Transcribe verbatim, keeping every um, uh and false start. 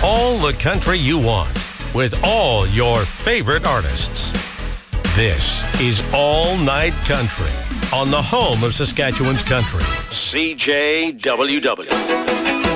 All the country you want with all your favorite artists. This is All Night Country on the home of Saskatchewan's country. C J W W.